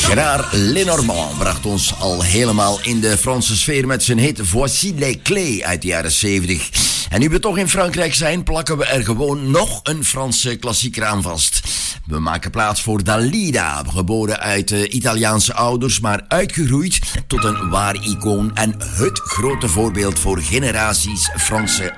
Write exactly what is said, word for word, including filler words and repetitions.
Gérard Lenormand bracht ons al helemaal in de Franse sfeer met zijn hit Voici les clés uit de jaren zeventig. En nu we toch in Frankrijk zijn, plakken we er gewoon nog een Franse klassieker aan vast. We maken plaats voor Dalida, geboren uit uh, Italiaanse ouders, maar uitgegroeid tot een waar icoon en het grote voorbeeld voor generaties Franse